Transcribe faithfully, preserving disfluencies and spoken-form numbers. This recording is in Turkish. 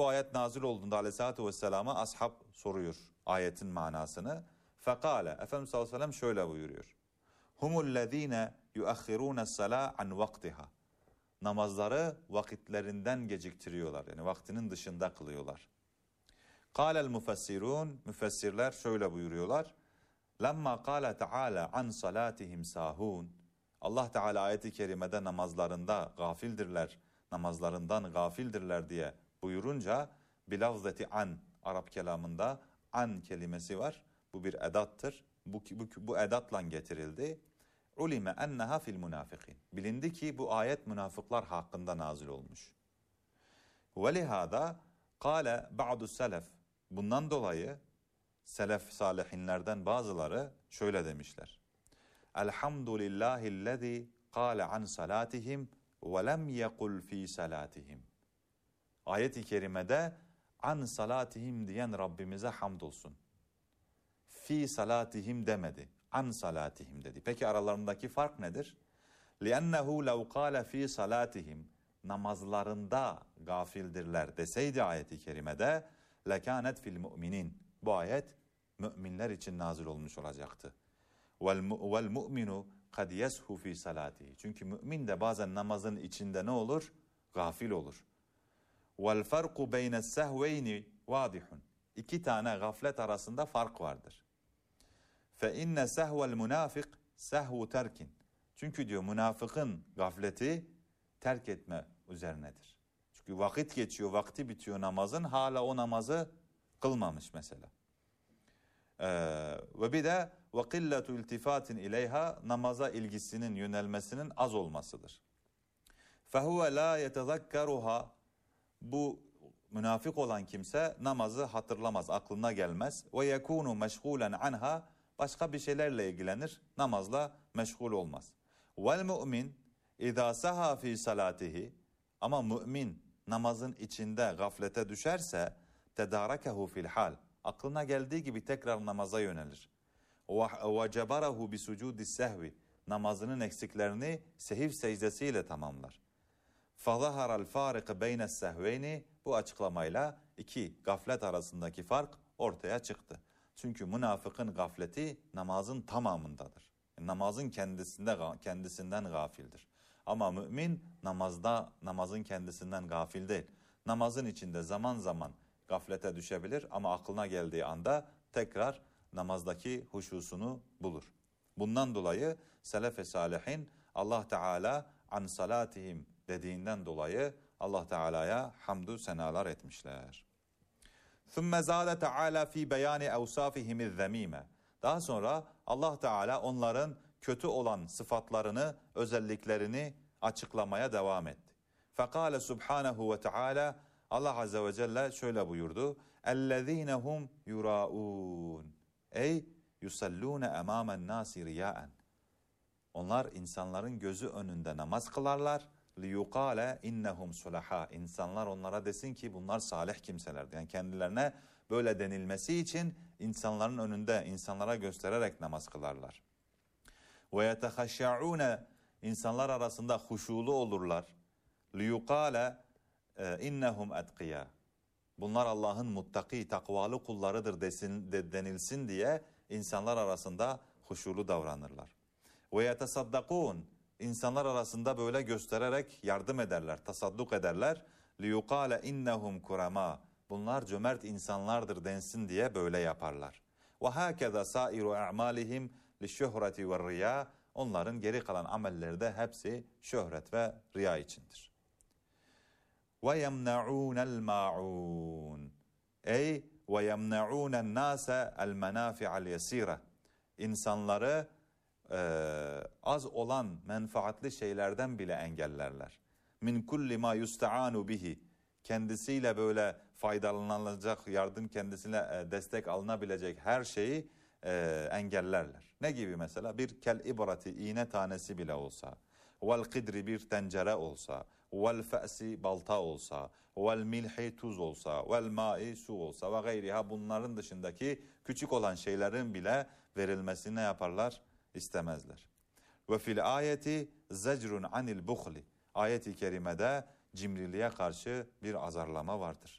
Bu ayet nazil olduğunda aleyhissalatü vesselama ashab soruyor ayetin manasını. Fekale, Efendimiz sallallahu aleyhi ve sellem şöyle buyuruyor. Humullezine yuakhirune s-salâ an vaktiha. Namazları vakitlerinden geciktiriyorlar. Yani vaktinin dışında kılıyorlar. Kâlel müfessirun, müfessirler şöyle buyuruyorlar. Lemma kâle teâlâ an salâtihim sâhûn. Allah Teala ayeti kerimede namazlarında gafildirler, namazlarından gafildirler diye buyurunca bilafzeti an, Arap kelamında an kelimesi var. Bu bir edattır. Bu, bu, bu edatla getirildi. Ulime enneha fil münafikin. Bilindi ki bu ayet münafıklar hakkında nazil olmuş. Ve lihada kâle ba'du selef. Bundan dolayı selef salihinlerden bazıları şöyle demişler. Elhamdülillahillezî kâle an salatihim ve lem yekul fi salatihim. Ayet-i kerimede an salatihim diyen Rabbimize hamdolsun. Fi salatihim demedi. An salatihim dedi. Peki aralarındaki fark nedir? لِأَنَّهُ لَوْ قَالَ ف۪ي salatihim. Namazlarında gafildirler deseydi ayeti kerimede لَكَانَتْ fil müminin. Bu ayet müminler için nazil olmuş olacaktı. وَالْمُؤْمِنُ قَدْ يَسْهُ ف۪ي salatihi. Çünkü mümin de bazen namazın içinde ne olur? Gafil olur. وَالْفَرْقُ بَيْنَ السَّهْوَيْنِ وَاضِحٌ. İki tane gaflet arasında fark vardır. فَاِنَّ سَهْوَ الْمُنَافِقِ سَهْوُ terkin. Çünkü diyor münafıkın gafleti terk etme üzerinedir. Çünkü vakit geçiyor, vakti bitiyor namazın, hala o namazı kılmamış mesela. Ee, ve bir de وَقِلَّةُ iltifatin ileyha, namaza ilgisinin, yönelmesinin az olmasıdır. فَهُوَ لَا يَتَذَكَّرُهَا. Bu münafık olan kimse namazı hatırlamaz, aklına gelmez. وَيَكُونُ مَشْغُولًا عَنْهَا. Başka bir şeylerle ilgilenir, namazla meşgul olmaz. وَالْمُؤْمِنْ اِذَا سَهَا ف۪ي salatihi. Ama mümin namazın içinde gaflete düşerse تَدَارَكَهُ fil hal. Aklına geldiği gibi tekrar namaza yönelir. وَجَبَرَهُ بِسُجُودِ السَّهْوِ. Namazının eksiklerini sehiv secdesiyle tamamlar. فَظَهَرَ الْفَارِقِ بَيْنَ السَّهْوَيْنِ. Bu açıklamayla iki gaflet arasındaki fark ortaya çıktı. Çünkü münafıkın gafleti namazın tamamındadır. Yani namazın kendisinde kendisinden gafildir. Ama mümin namazda namazın kendisinden gafil değil. Namazın içinde zaman zaman gaflete düşebilir ama aklına geldiği anda tekrar namazdaki huşusunu bulur. Bundan dolayı selef-i salihin Allah Teala an salatihim dediğinden dolayı Allah Teala'ya hamdü senalar etmişler. ثُمَّ زَادَ تَعَالَى ف۪ي بَيَانِ اَوْسَافِهِمِ الذَّم۪يمَ. Daha sonra Allah Teala onların kötü olan sıfatlarını, özelliklerini açıklamaya devam etti. فَقَالَ سُبْحَانَهُ وَتَعَالَى. Allah Azze ve Celle şöyle buyurdu. اَلَّذ۪ينَ هُمْ يُرَاءُونَ. Ey يُسَلُّونَ اَمَامَ النَّاسِ رِيَاءً. Onlar insanların gözü önünde namaz kılarlar. لِيُقَالَ اِنَّهُمْ سُلَحَا. İnsanlar onlara desin ki bunlar salih kimselerdir. Yani kendilerine böyle denilmesi için insanların önünde, insanlara göstererek namaz kılarlar. وَيَتَخَشَّعُونَ. İnsanlar arasında huşulu olurlar. لِيُقَالَ اِنَّهُمْ اَتْقِيَا. Bunlar Allah'ın muttaki, takvalı kullarıdır desin, de, denilsin diye insanlar arasında huşulu davranırlar. وَيَتَصَدَّقُونَ. İnsanlar arasında böyle göstererek yardım ederler, tasadduk ederler. لِيُقَالَ اِنَّهُمْ كُرَمَا. Bunlar cömert insanlardır densin diye böyle yaparlar. وَهَكَذَا سَائِرُ اَعْمَالِهِمْ لِشُهْرَةِ وَالرِّيَا. Onların geri kalan amelleri de hepsi şöhret ve riya içindir. وَيَمْنَعُونَ الْمَاعُونَ. Ey وَيَمْنَعُونَ النَّاسَ الْمَنَافِعَ الْيَسِيرَ. İnsanları Ee, az olan menfaatli şeylerden bile engellerler. Min kulli ma yusta'anu bihi. Kendisiyle böyle faydalanılacak, yardım kendisine e, destek alınabilecek her şeyi e, engellerler. Ne gibi mesela? Bir kel ibrati, iğne tanesi bile olsa, vel kidri bir tencere olsa, vel fe'si balta olsa, vel milhi tuz olsa, vel ma'i su olsa ve gayriha, bunların dışındaki küçük olan şeylerin bile verilmesini ne yaparlar? İstemezler. Ve fil ayeti zecrun anil buhli. Ayeti kerimede cimriliğe karşı bir azarlama vardır.